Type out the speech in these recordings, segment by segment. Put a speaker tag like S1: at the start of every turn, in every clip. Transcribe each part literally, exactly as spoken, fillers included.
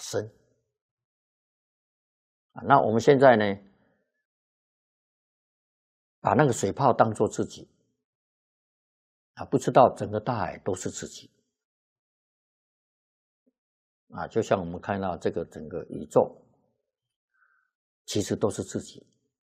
S1: 身。啊，那我们现在呢，把那个水泡当作自己，啊，不知道整个大海都是自己。啊，就像我们看到这个整个宇宙，其实都是自己，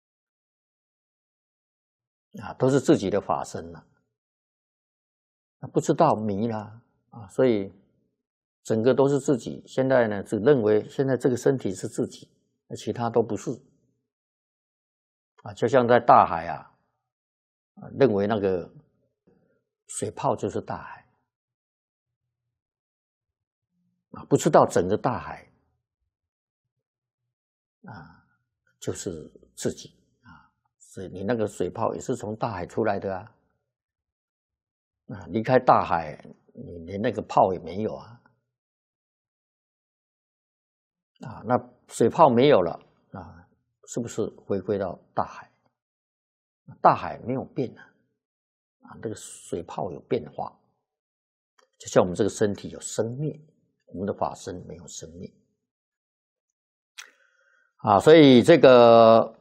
S1: 啊，都是自己的法身了。啊，不知道迷了啊，所以整个都是自己。现在呢，只认为现在这个身体是自己，其他都不是。啊，就像在大海啊，啊认为那个水泡就是大海。啊，不知道整个大海啊就是自己啊，所以你那个水泡也是从大海出来的啊，啊，离开大海，你连那个泡也没有啊，啊，那水泡没有了啊，是不是回归到大海？大海没有变啊，啊，这个水泡有变化，就像我们这个身体有生灭。我们的法身没有生灭啊，所以这个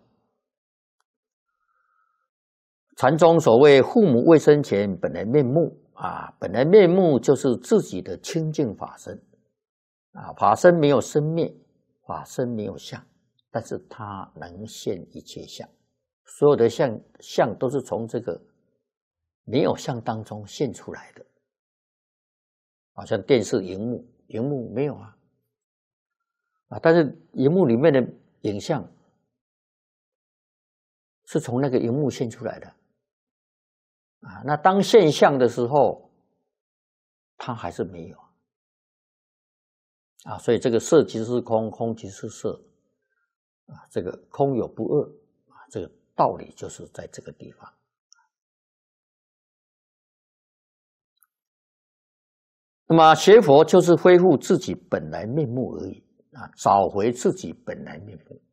S1: 禅宗所谓“父母未生前本来面目”啊，本来面目就是自己的清净法身啊，法身没有生灭，法身没有相，但是它能现一切相，所有的相相都是从这个没有相当中现出来的，好像电视荧幕。荧幕没有啊，啊，但是荧幕里面的影像是从那个荧幕现出来的，啊，那当现象的时候，它还是没有，啊，所以这个色即是空，空即是色，啊，这个空有不二，啊，这个道理就是在这个地方。那么学佛就是恢复自己本来面目而已啊，找回自己本来面目。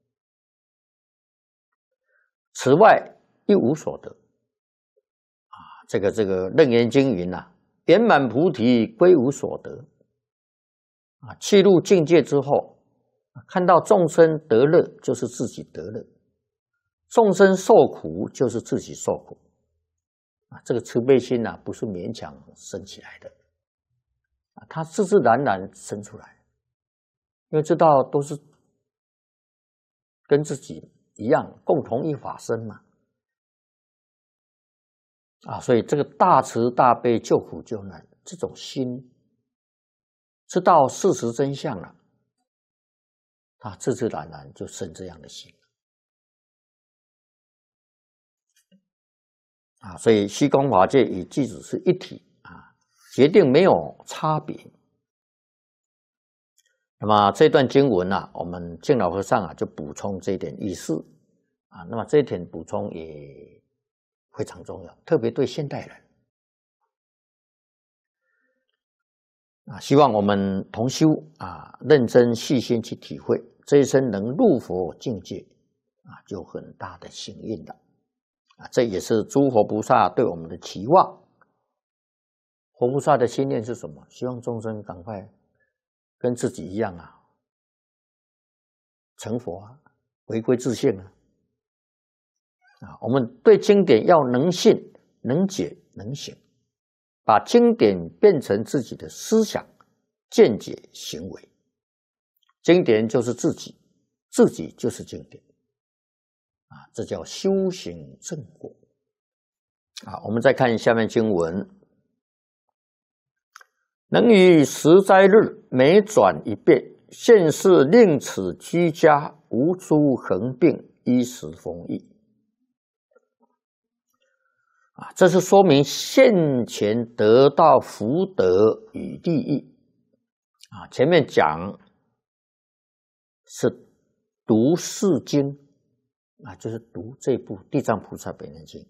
S1: 此外一无所得啊，这个这个楞严经云啊，圆满菩提归无所得啊，契入境界之后，看到众生得乐就是自己得乐，众生受苦就是自己受苦啊，这个慈悲心啊，不是勉强生起来的。它自自然然生出来，因为知道都是跟自己一样，共同一法身嘛，啊，所以这个大慈大悲救苦救难这种心，知道事实真相了，他自自然然就生这样的心啊，所以虚空法界与具足是一体啊，决定没有差别。那么这段经文啊，我们净老和尚啊就补充这一点意思啊。那么这一点补充也非常重要，特别对现代人啊，希望我们同修啊，认真细心去体会，这一生能入佛境界啊，就很大的幸运了啊。这也是诸佛菩萨对我们的期望。佛菩萨的心念是什么？希望众生赶快跟自己一样啊，成佛啊，回归自性啊！啊，我们对经典要能信、能解、能行，把经典变成自己的思想、见解、行为。经典就是自己，自己就是经典啊，这叫修行正果啊。我们再看下面经文。能于十斋日每转一遍，现世令此居家无诸横病，衣食丰裕。啊，这是说明现前得到福德与利益啊。前面讲是读四经啊，就是读这部《地藏菩萨本愿经》。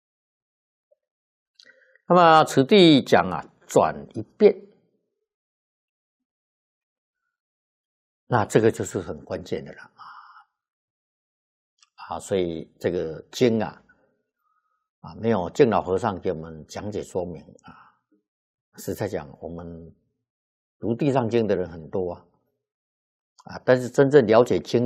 S1: 那么此地讲啊，转一遍。那这个就是很关键的了啊！啊，所以这个经啊，啊，没有净老和尚给我们讲解说明啊。实在讲，我们读地藏经的人很多啊， 啊，但是真正了解经